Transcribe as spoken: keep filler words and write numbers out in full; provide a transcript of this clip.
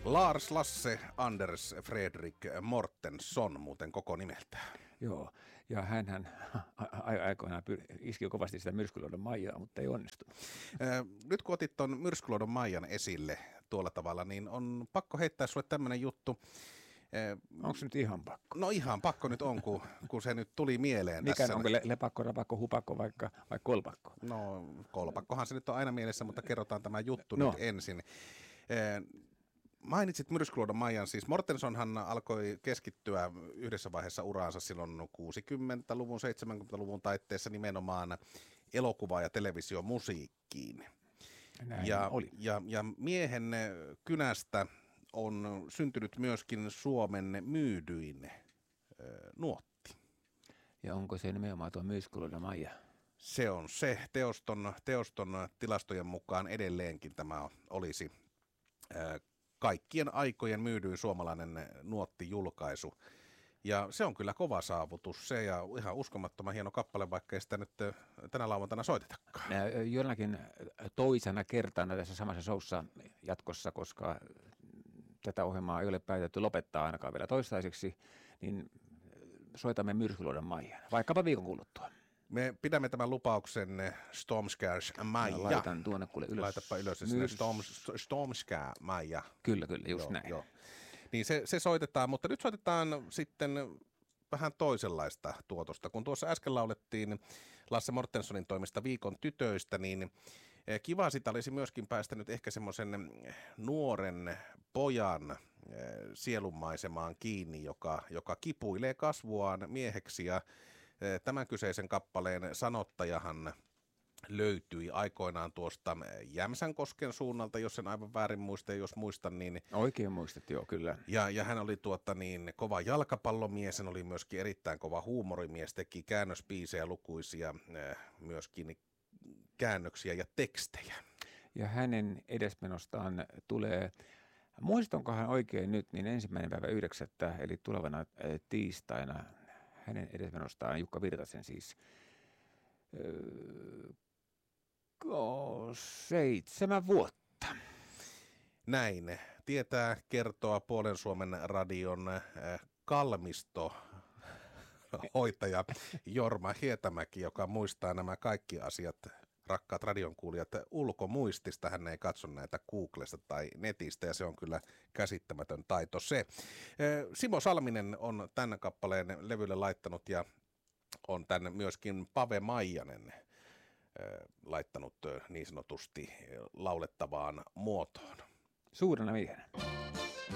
Lars Lasse Anders Fredrik Mortensson muuten koko nimeltään. Joo, ja hänhän aikoinaan iski kovasti sitä Myrskyluodon Maijaa, mutta ei onnistunut. Nyt kun otit tuon Myrskyluodon Maijan esille tuolla tavalla, niin on pakko heittää sulle tämmöinen juttu. Onko se nyt ihan pakko? No ihan pakko nyt on, kun, kun se nyt tuli mieleen Mikä tässä. Onko le- lepakko, rapakko, hupakko vaikka, vai kolpakko? No kolpakkohan se nyt on aina mielessä, mutta kerrotaan tämä juttu no. nyt ensin. Mainitsit Myrskyluodon Maijan, siis Mortensonhan alkoi keskittyä yhdessä vaiheessa uraansa silloin kuusikymmentäluvun, seitsemänkymmentäluvun taitteessa nimenomaan elokuva- ja televisiomusiikkiin. Ja, ja, ja miehen kynästä on syntynyt myöskin Suomen myydyin äh, nuotti. Ja onko se nimenomaan tuo Myrskyluodon Maija? Se on se. Teoston, teoston tilastojen mukaan edelleenkin tämä olisi äh, kaikkien aikojen myydyin suomalainen nuottijulkaisu. Ja se on kyllä kova saavutus se ja ihan uskomattoman hieno kappale, vaikka ei sitä nyt tänä lauantaina soitetakaan. Jonakin toisena kertana tässä samassa showssa jatkossa, koska tätä ohjelmaa ei ole päätetty lopettaa ainakaan vielä toistaiseksi, niin soitamme Myrskyluodon Maijan, vaikkapa viikon kuluttua. Me pidämme tämän lupauksen Stormscars Maija. Laitan tuonne kuule ylös. Laitapa ylös Myrs... Storm, Stormscar Maija. Kyllä, kyllä, just joo, näin. Joo. Niin se, se soitetaan, mutta nyt soitetaan sitten vähän toisenlaista tuotosta. Kun tuossa äsken laulettiin Lasse Mortenssonin toimesta Viikon tytöistä, niin kiva sitä olisi myöskin päästä nyt ehkä semmoisen nuoren pojan sielunmaisemaan kiinni, joka, joka kipuilee kasvuaan mieheksi. Ja tämän kyseisen kappaleen sanottajahan löytyi aikoinaan tuosta Jämsänkosken suunnalta, jos en aivan väärin muista, jos muistan. Niin oikein muistat, joo, kyllä. Ja, ja hän oli tuota niin kova jalkapallomies, hän oli myöskin erittäin kova huumorimies, teki käännöspiisejä lukuisia, myöskin käännöksiä ja tekstejä. Ja hänen edesmenostaan tulee, muistankohan oikein nyt, niin ensimmäinen päivä yhdeksättä, eli tulevana tiistaina, hänen edesmenostaan Jukka Virtasen siis, öö, seitsemän vuotta. Näin. Tietää kertoa Puolen Suomen radion äh, kalmisto hoitaja Jorma Hietämäki, joka muistaa nämä kaikki asiat, rakkaat radionkuulijat, ulkomuistista. Hän ei katso näitä Googlesta tai netistä ja se on kyllä käsittämätön taito se. Simo Salminen on tämän kappaleen levylle laittanut ja on tänne myöskin Pave Maijanen laittanut niin sanotusti laulettavaan muotoon. Suurena miehenä.